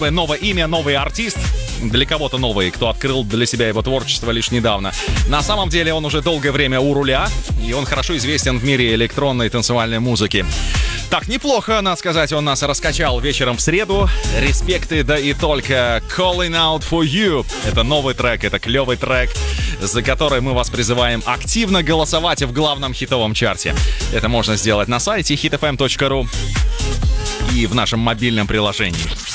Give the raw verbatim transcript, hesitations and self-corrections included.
Новое имя, новый артист. Для кого-то новый, кто открыл для себя его творчество лишь недавно. На самом деле он уже долгое время у руля, и он хорошо известен в мире электронной танцевальной музыки. Так, неплохо, надо сказать, он нас раскачал вечером в среду. Респекты, да и только. Calling Out For You. Это новый трек, это клевый трек, за который мы вас призываем активно голосовать в главном хитовом чарте. Это можно сделать на сайте хит эф эм точка ру и в нашем мобильном приложении.